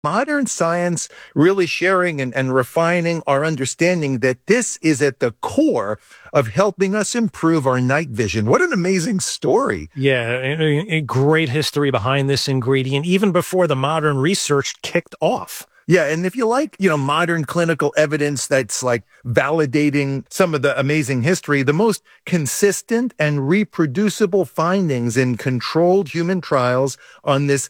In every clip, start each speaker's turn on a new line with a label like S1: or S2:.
S1: Modern science really sharing and refining our understanding that this is at the core of helping us improve our night vision. What an amazing story.
S2: Yeah, a great history behind this ingredient, even before the modern research kicked off.
S1: Yeah, and if you like, modern clinical evidence that's like validating some of the amazing history, the most consistent and reproducible findings in controlled human trials on this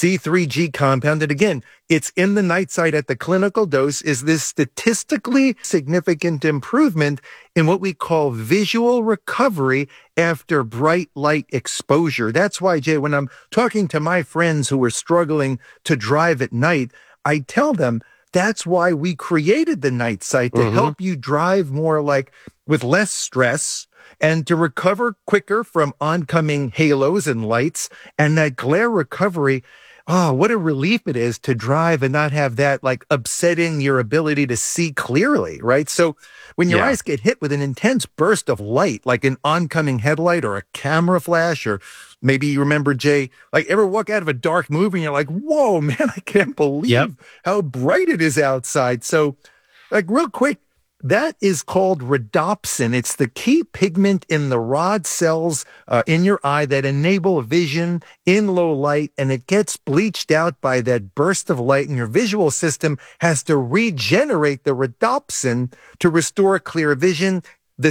S1: C3G compound, and again, it's in the night sight at the clinical dose, is this statistically significant improvement in what we call visual recovery after bright light exposure. That's why, Jay, when I'm talking to my friends who are struggling to drive at night, I tell them that's why we created the night sight to help you drive more like with less stress and to recover quicker from oncoming halos and lights and that glare recovery. Oh, what a relief it is to drive and not have that like upsetting your ability to see clearly, right? So when your
S2: Yeah.
S1: eyes get hit with an intense burst of light, like an oncoming headlight or a camera flash, or maybe you remember, Jay, like ever walk out of a dark movie and you're like, whoa, man, I can't
S2: Yep.
S1: believe how bright it is outside. So like real quick, that is called rhodopsin. It's the key pigment in the rod cells in your eye that enable vision in low light, and it gets bleached out by that burst of light, and your visual system has to regenerate the rhodopsin to restore clear vision. The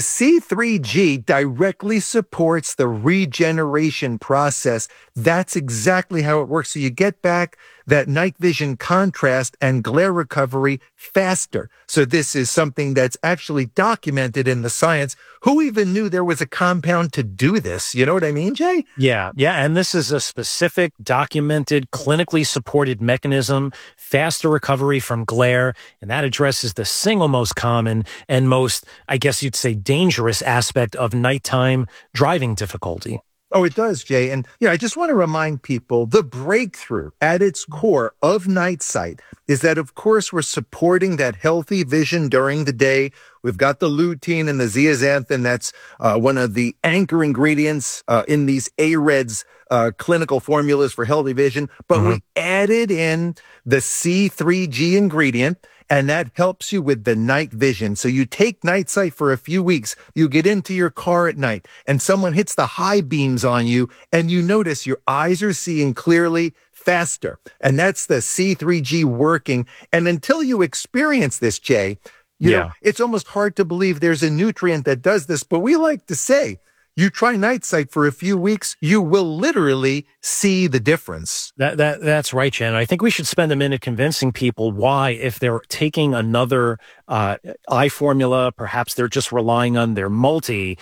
S1: C3G directly supports the regeneration process. That's exactly how it works. So you get back that night vision contrast and glare recovery faster. So this is something that's actually documented in the science. Who even knew there was a compound to do this? You know what I mean, Jay?
S2: Yeah. Yeah. And this is a specific, documented, clinically supported mechanism, faster recovery from glare. And that addresses the single most common and most, I guess you'd say, dangerous aspect of nighttime driving difficulty.
S1: Oh, it does, Jay. And I just want to remind people the breakthrough at its core of night sight is that, of course, we're supporting that healthy vision during the day. We've got the lutein and the zeaxanthin. That's one of the anchor ingredients in these AREDS clinical formulas for healthy vision. But we added in the C3G ingredient, and that helps you with the night vision. So you take night sight for a few weeks, you get into your car at night, and someone hits the high beams on you, and you notice your eyes are seeing clearly faster. And that's the C3G working. And until you experience this, Jay, you know, it's almost hard to believe there's a nutrient that does this, but we like to say, you try night sight for a few weeks, you will literally see the difference.
S2: That's right, Jen. I think we should spend a minute convincing people why, if they're taking another eye formula, perhaps they're just relying on their multi.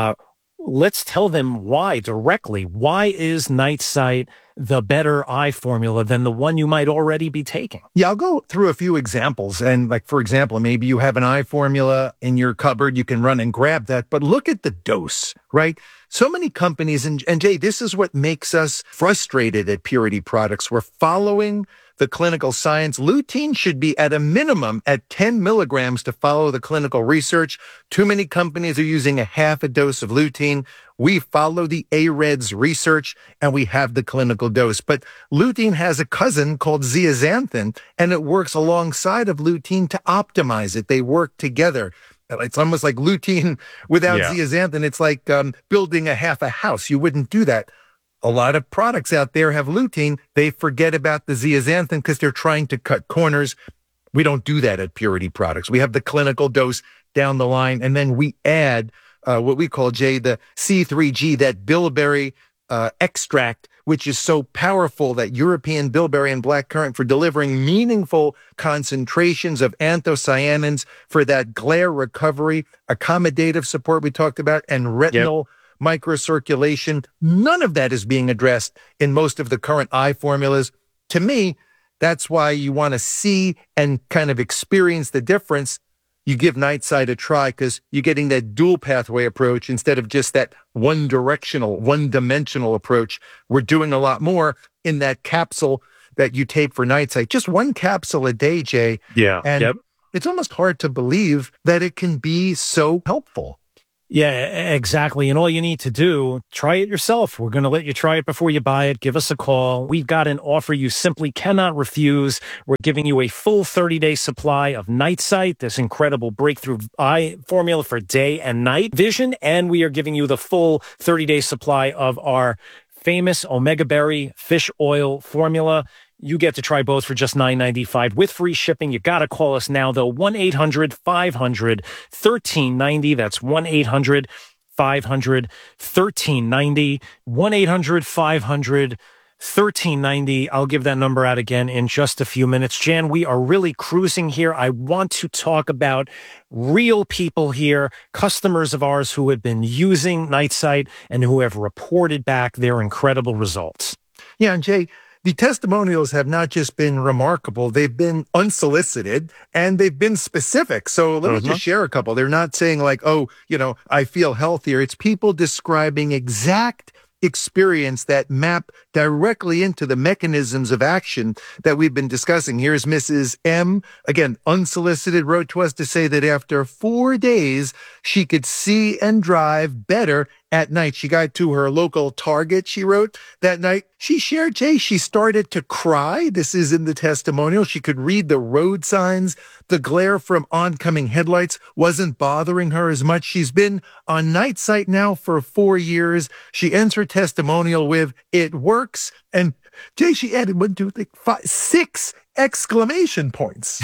S2: Let's tell them why directly. Why is night sight the better eye formula than the one you might already be taking?
S1: Yeah, I'll go through a few examples. And like, for example, maybe you have an eye formula in your cupboard. You can run and grab that, but look at the dose, right? So many companies, and Jay, this is what makes us frustrated at Purity Products. We're following the clinical science. Lutein should be at a minimum at 10 milligrams to follow the clinical research. Too many companies are using a half a dose of lutein. We follow the AREDS research and we have the clinical dose. But lutein has a cousin called zeaxanthin, and it works alongside of lutein to optimize it. They work together. It's almost like lutein without zeaxanthin. It's like building a half a house. You wouldn't do that. A lot of products out there have lutein. They forget about the zeaxanthin because they're trying to cut corners. We don't do that at Purity Products. We have the clinical dose down the line, and then we add what we call, Jay, the C3G, that bilberry extract, which is so powerful, that European bilberry and blackcurrant, for delivering meaningful concentrations of anthocyanins for that glare recovery, accommodative support we talked about, and retinal microcirculation. None of that is being addressed in most of the current eye formulas. To me, that's why you want to see and kind of experience the difference. You give night sight a try because you're getting that dual pathway approach instead of just that one-dimensional approach. We're doing a lot more in that capsule that you take for night sight. Just one capsule a day, Jay.
S2: Yeah.
S1: And it's almost hard to believe that it can be so helpful.
S2: Yeah, exactly. And all you need to do, try it yourself. We're going to let you try it before you buy it. Give us a call. We've got an offer you simply cannot refuse. We're giving you a full 30-day supply of Night Sight, this incredible breakthrough eye formula for day and night vision. And we are giving you the full 30-day supply of our famous Omega Berry fish oil formula. You get to try both for just $9.95 with free shipping. You got to call us now, though. 1-800-500-1390. That's 1-800-500-1390. 1-800-500-1390. I'll give that number out again in just a few minutes. Jan, we are really cruising here. I want to talk about real people here, customers of ours who have been using Night Sight and who have reported back their incredible results.
S1: Yeah, and Jay, the testimonials have not just been remarkable, they've been unsolicited and they've been specific. So let me just share a couple. They're not saying like, oh, I feel healthier. It's people describing exact experience that map directly into the mechanisms of action that we've been discussing. Here's Mrs. M, again, unsolicited, wrote to us to say that after 4 days, she could see and drive better at night. She got to her local Target, she wrote, that night. She shared, Jay, she started to cry. This is in the testimonial. She could read the road signs. The glare from oncoming headlights wasn't bothering her as much. She's been on Night Sight now for 4 years. She ends her testimonial with, "It works." And Jay, she added 1, 2, 3, 4, 5, 6 exclamation points.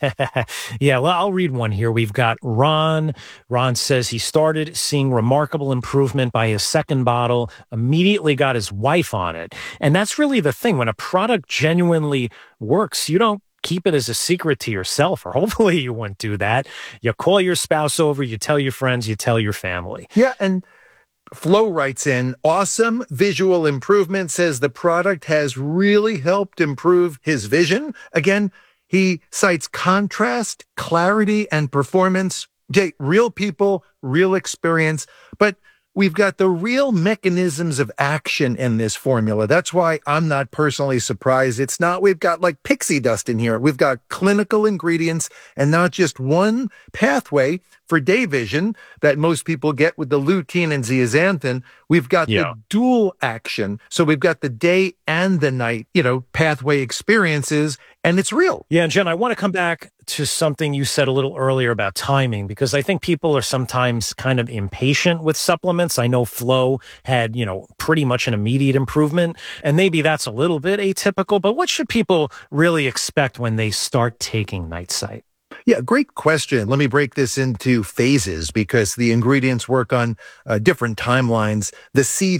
S2: Yeah, well, I'll read one here. We've got Ron. Ron says he started seeing remarkable improvement by his second bottle, immediately got his wife on it. And that's really the thing. When a product genuinely works, you don't keep it as a secret to yourself, or hopefully you wouldn't do that. You call your spouse over, you tell your friends, you tell your family.
S1: Yeah, and Flo writes in, awesome visual improvement, says the product has really helped improve his vision. Again, he cites contrast, clarity, and performance. Jay, real people, real experience, but we've got the real mechanisms of action in this formula. That's why I'm not personally surprised. It's not, we've got like pixie dust in here. We've got clinical ingredients and not just one pathway for day vision that most people get with the lutein and zeaxanthin. We've got the dual action. So we've got the day and the night, pathway experiences, and it's real.
S2: Yeah, and Jen, I want to come back to something you said a little earlier about timing, because I think people are sometimes kind of impatient with supplements. I know Flo had, pretty much an immediate improvement, and maybe that's a little bit atypical, but what should people really expect when they start taking Night Sight?
S1: Yeah, great question. Let me break this into phases because the ingredients work on different timelines. The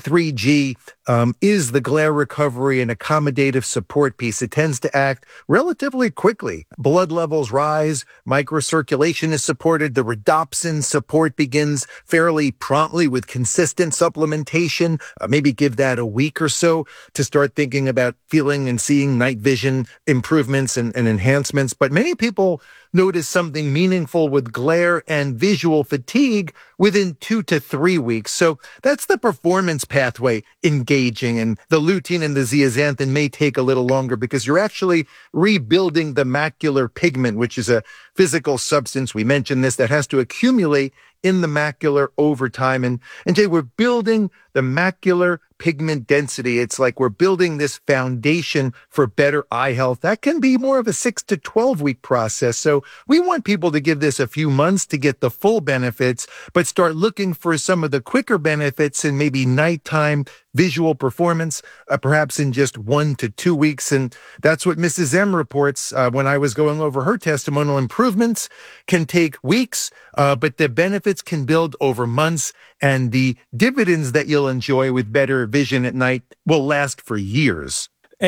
S1: C3G is the glare recovery and accommodative support piece. It tends to act relatively quickly. Blood levels rise, microcirculation is supported, the rhodopsin support begins fairly promptly with consistent supplementation. Maybe give that a week or so to start thinking about feeling and seeing night vision improvements and enhancements. But many people notice something meaningful with glare and visual fatigue within 2 to 3 weeks. So that's the performance pathway engaging, and the lutein and the zeaxanthin may take a little longer because you're actually rebuilding the macular pigment, which is a physical substance. We mentioned this that has to accumulate in the macular over time. And Jay, we're building the macular pigment density. It's like we're building this foundation for better eye health. That can be more of a 6 to 12 week process. So we want people to give this a few months to get the full benefits, but start looking for some of the quicker benefits in maybe nighttime visual performance, perhaps in just 1 to 2 weeks. And that's what Mrs. M reports when I was going over her testimonial. Improvements can take weeks, but the benefits can build over months, and the dividends that you'll enjoy with better vision at night will last for years.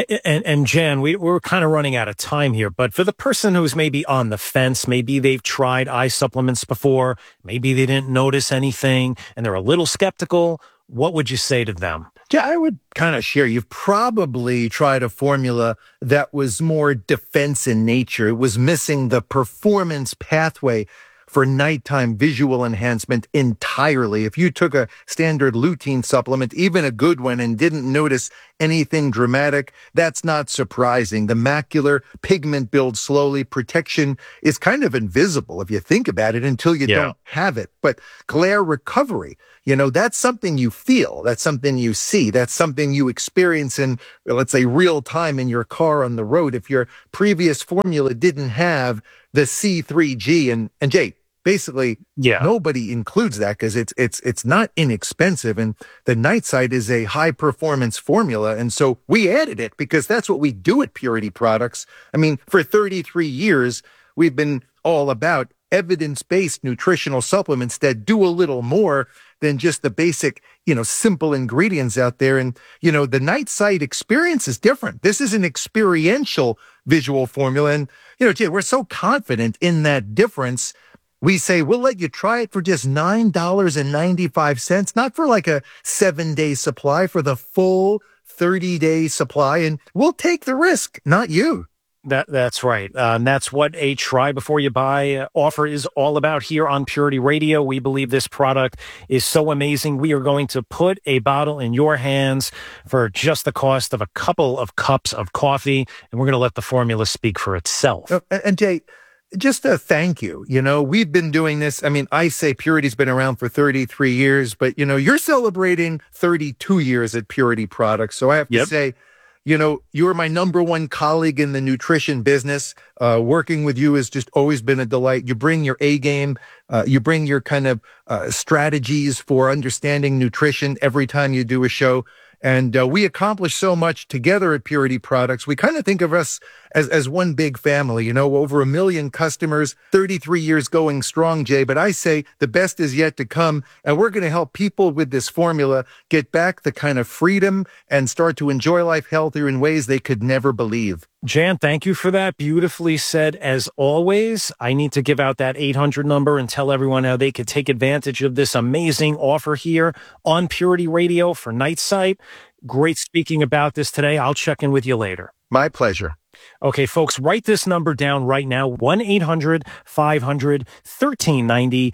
S2: And Jan, we're kind of running out of time here, but for the person who's maybe on the fence, maybe they've tried eye supplements before, maybe they didn't notice anything, and they're a little skeptical, what would you say to them?
S1: Yeah, I would kind of share. You've probably tried a formula that was more defense in nature. It was missing the performance pathway. for nighttime visual enhancement entirely. If you took a standard lutein supplement, even a good one, and didn't notice anything dramatic, that's not surprising. The macular pigment builds slowly. Protection is kind of invisible if you think about it until you don't have it. But glare recovery, that's something you feel. That's something you see. That's something you experience in, let's say, real time in your car on the road. If your previous formula didn't have the C3G and Jay, basically, nobody includes that because it's not inexpensive, and the Night Sight is a high performance formula, and so we added it because that's what we do at Purity Products. I mean, for 33 years, we've been all about evidence-based nutritional supplements that do a little more than just the basic, simple ingredients out there. And, the Night Sight experience is different. This is an experiential visual formula. And, Jay, we're so confident in that difference. We say, we'll let you try it for just $9.95, not for like a 7-day supply, for the full 30-day supply. And we'll take the risk, not you.
S2: That's right. And that's what a try before you buy offer is all about here on Purity Radio. We believe this product is so amazing. We are going to put a bottle in your hands for just the cost of a couple of cups of coffee, and we're going to let the formula speak for itself.
S1: And Jay, just a thank you. We've been doing this. I mean, I say Purity's been around for 33 years, but, you're celebrating 32 years at Purity Products. So I have to say, you're my number one colleague in the nutrition business. Working with you has just always been a delight. You bring your A game. You bring your kind of strategies for understanding nutrition every time you do a show. And we accomplish so much together at Purity Products. We kind of think of us as one big family, over 1 million customers, 33 years going strong, Jay. But I say the best is yet to come. And we're going to help people with this formula get back the kind of freedom and start to enjoy life healthier in ways they could never believe.
S2: Jan, thank you for that. Beautifully said, as always. I need to give out that 800 number and tell everyone how they could take advantage of this amazing offer here on Purity Radio for Night Sight. Great speaking about this today. I'll check in with you later.
S1: My pleasure.
S2: Okay, folks, write this number down right now, 1-800-500-1390,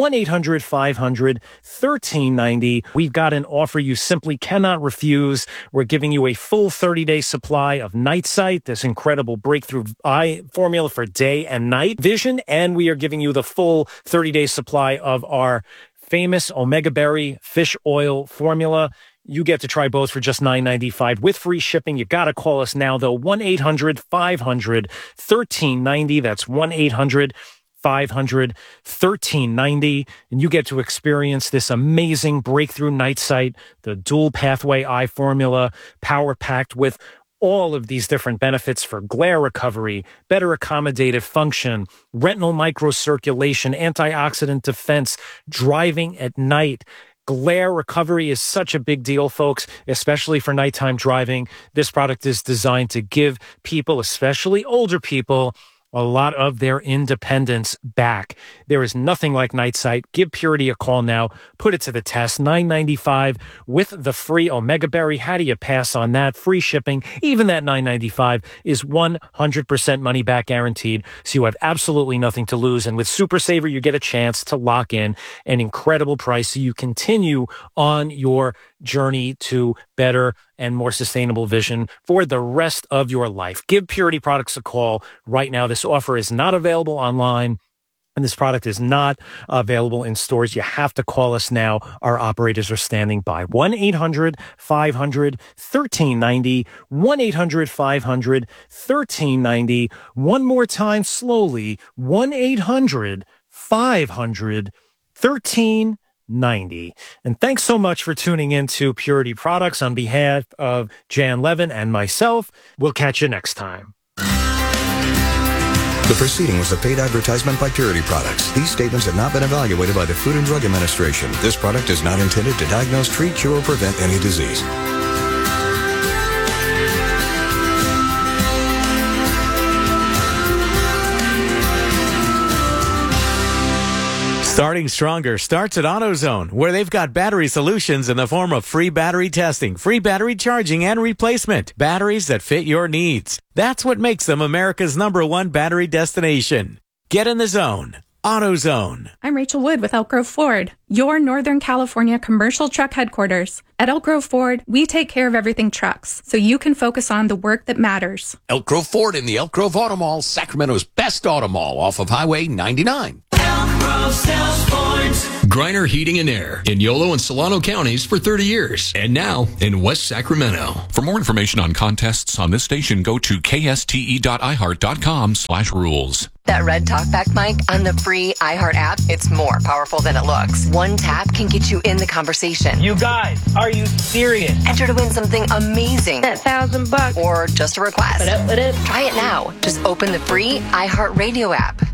S2: 1-800-500-1390. We've got an offer you simply cannot refuse. We're giving you a full 30-day supply of Night Sight, this incredible breakthrough eye formula for day and night vision, and we are giving you the full 30-day supply of our famous Omega Berry fish oil formula. You get to try both for just $9.95 with free shipping. You got to call us now, though. 1-800-500-1390. That's 1-800-500-1390. And you get to experience this amazing breakthrough Night Sight, the dual pathway eye formula, power packed with all of these different benefits for glare recovery, better accommodative function, retinal microcirculation, antioxidant defense, driving at night. Glare recovery is such a big deal, folks, especially for nighttime driving. This product is designed to give people, especially older people, a lot of their independence back. There is nothing like Night Sight. Give Purity a call now. Put it to the test. $9.95 with the free Omega Berry. How do you pass on that? Free shipping. Even that $9.95 is 100% money back guaranteed. So you have absolutely nothing to lose. And with Super Saver, you get a chance to lock in an incredible price so you continue on your journey to better and more sustainable vision for the rest of your life. Give Purity Products a call right now. This offer is not available online, and this product is not available in stores. You have to call us now. Our operators are standing by. 1-800-500-1390. 1-800-500-1390. One more time, slowly. 1-800-500-1390. And thanks so much for tuning in to Purity Products. On behalf of Jan Levin and myself, we'll catch you next time.
S3: The proceeding was a paid advertisement by Purity Products. These statements have not been evaluated by the Food and Drug Administration. This product is not intended to diagnose, treat, cure, or prevent any disease.
S4: Starting stronger starts at AutoZone, where they've got battery solutions in the form of free battery testing, free battery charging, and replacement. Batteries that fit your needs. That's what makes them America's #1 battery destination. Get in the zone. AutoZone.
S5: I'm Rachel Wood with Elk Grove Ford, your Northern California commercial truck headquarters. At Elk Grove Ford, we take care of everything trucks, so you can focus on the work that matters.
S6: Elk Grove Ford in the Elk Grove Auto Mall, Sacramento's best auto mall off of Highway 99.
S7: Elk Grove sells Fords.
S8: Griner Heating and Air in Yolo and Solano counties for 30 years. And now in West Sacramento.
S9: For more information on contests on this station, go to kste.iheart.com/rules.
S10: That red talkback mic on the free iHeart app, it's more powerful than it looks. One tap can get you in the conversation.
S11: You guys, are you serious?
S10: Enter to win something amazing.
S12: That $1,000.
S10: Or just a request. Try it now. Just open the free iHeart Radio app.